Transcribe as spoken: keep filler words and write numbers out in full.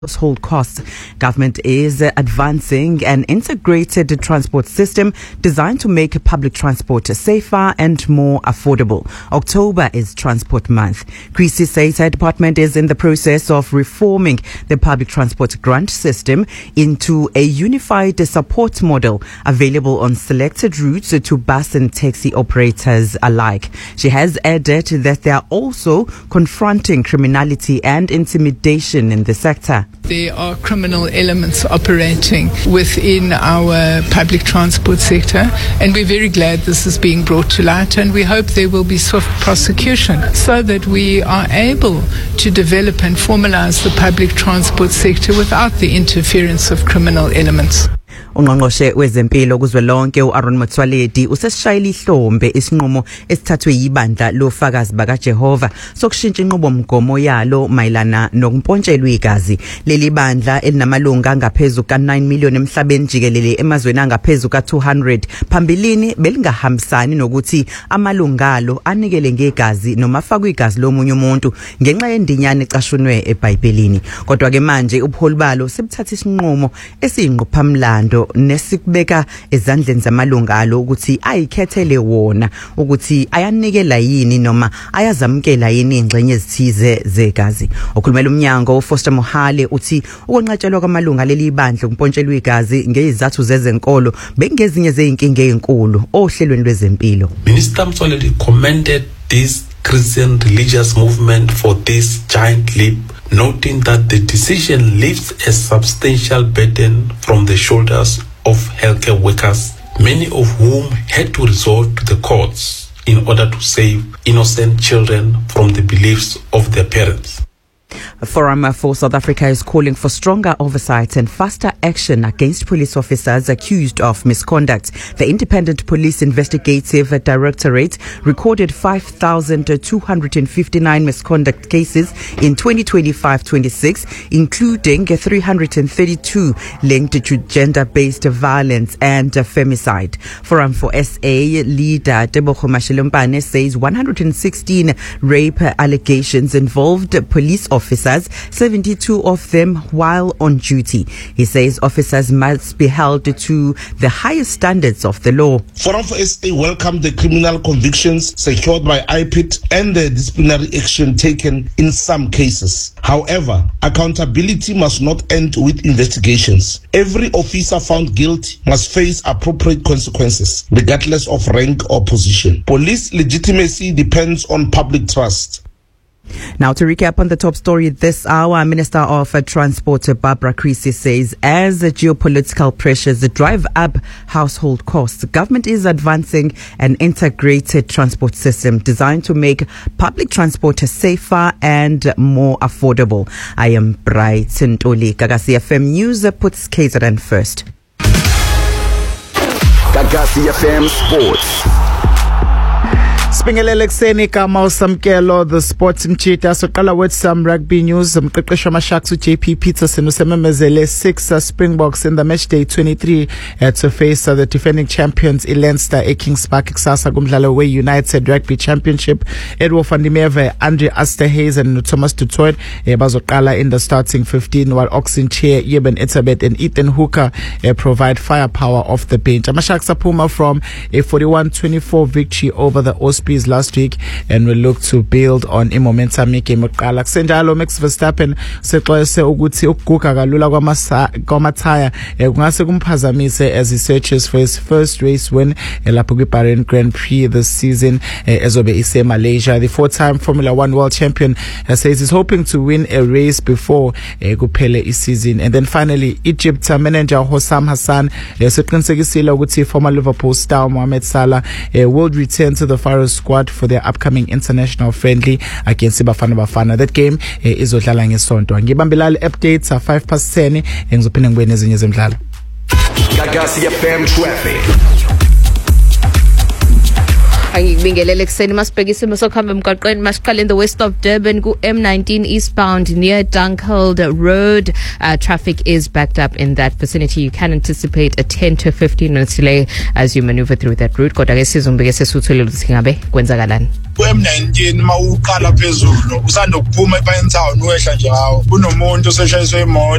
household costs. Government is advancing an integrated transport system designed to make public transport safer and more affordable. October is Transport Month. Creasy says her department is in the process of reforming the public transport grant system into a unified support model available on selected routes to bus and taxi operators alike. She has added that they are also confronting criminality and intimidation in the sector. There are criminal elements operating within our public transport sector, and we're very glad this is being brought to light, and we hope there will be swift prosecution so that we are able to develop and formalize the public transport sector without the interference of criminal elements. Ungqongqoshe wezempilo kuzwelonke uAaron Motsoaledi usesishayile ihlombe isinqumo esithathwe yibandla lofakazi bakaJehova sokushintsha inqubomgomo yalo mayelana nokumpontshelwa igazi. Leli bandla elinamalunga angaphezulu ka nine million emhlabeni jikelele emazweni angaphezulu ka two hundred phambilini belingahambisani nokuthi amalungalo anikele ngegazi noma afakwe igazi lomunye umuntu ngenxa yendinyana ecashunwe eBhayibhelini. Kodwa ke manje ubuholi balo sebuthatha isinqumo esiyinqophamlando nesikubeka ezandleni zamalungalo ukuthi ayikhethele wona ukuthi ayanikela yini noma ayazamkela yini ingxenye ezithize zegazi. Okhulumela umnyango uFoster Mohale uthi ukwenqatshelwa kwamalunga leli bandla ukumpontshelwa igazi ngezizathu zezenkolo bengezinye zeinkinga ezinkulu ohlelweni lwezempilo. Minister Motsoaledi commended this Christian religious movement for this giant leap, noting that the decision lifts a substantial burden from the shoulders of healthcare workers, many of whom had to resort to the courts in order to save innocent children from the beliefs of their parents. Forum for South Africa is calling for stronger oversight and faster action against police officers accused of misconduct. The Independent Police Investigative Directorate recorded five thousand two hundred fifty-nine misconduct cases in twenty twenty-five twenty-six, including three hundred thirty-two linked to gender-based violence and femicide. Forum for S A leader Tebogo Mashelompane says one hundred sixteen rape allegations involved police officers, seventy-two of them while on duty. He says officers must be held to the highest standards of the law. Forum for S A welcomed the criminal convictions secured by I P I T and the disciplinary action taken in some cases. However, accountability must not end with investigations. Every officer found guilty must face appropriate consequences, regardless of rank or position. Police legitimacy depends on public trust. Now, to recap on the top story this hour, Minister of Transport Barbara Creasy says as geopolitical pressures drive up household costs, the government is advancing an integrated transport system designed to make public transport safer and more affordable. I am Bright Ntoli. Gagasi F M News puts K Z N first. Gagasi F M Sports. Sibingelele kuseni kama usamkelo the sports mchita soqala with some rugby news. Umqeqeshi wama-Sharks uJ P Peterson usememezele six uh, Springboks in the match day twenty-three uh, to face uh, the defending champions iLeinster eKings Park kusasa kumdlalo we-United Rugby Championship. Edward van der Merwe, Andre Asterhays and Thomas du Toit uh, bazoqala in the starting fifteen, while Oxen Chair, Eben Etzebeth and Ethan Hooker uh, provide firepower off the bench. Ama-Sharks aphuma from a forty-one twenty-four victory over the Ospreys last week and will look to build on momentum game oqala. Kusenjalo Max Verstappen sexwese ukuthi ukuguga kalula kwamathaya kungase kumphazamise as he searches for his first race win lapho kwi-Bahrain Grand Prix this season ezobe ise Malaysia. The four-time Formula One world champion says he's hoping to win a race before kuphele i-season. And then finally, Egypt manager Hossam Hassan seqinisekisile ukuthi former Liverpool star Mohamed Salah will return to the Pharaoh squad for their upcoming international friendly against Bafana Bafana. That game is izodlala ngesonto. Ngibambelala updates at five past ten engizophinde ngibene ezinye zemidlalo. Gagasi F M traffic. Angibingelele kuseni masibheka isimo sokuhamba emgwaqweni masiqale in the west of Durban ku M nineteen eastbound near Dunkeld Road. Uh, traffic is backed up in that vicinity. You can anticipate a ten to fifteen minutes delay as you maneuver through that route. Kodwa ke sizombeke sesuthulela ukuthi ngabe kwenzakalani. ku M nineteen mawuqala phezulu usanda ukuphuma ePine Town wehla nje hawo kunomuntu oseshayiswe imoto